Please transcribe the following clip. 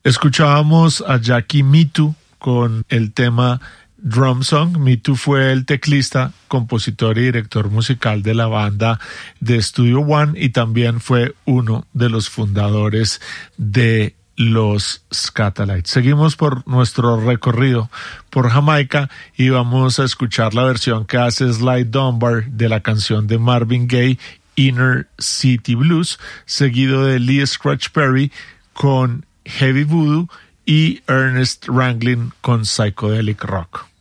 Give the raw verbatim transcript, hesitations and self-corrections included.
Escuchábamos a Jackie Mitu con el tema Drum Song. Mitu fue el teclista, compositor y director musical de la banda de Studio One y también fue uno de los fundadores de los Skatalites. Seguimos por nuestro recorrido por Jamaica y vamos a escuchar la versión que hace Sly Dunbar de la canción de Marvin Gaye, Inner City Blues, seguido de Lee Scratch Perry con Heavy Voodoo y Ernest Ranglin con Psychedelic Rock.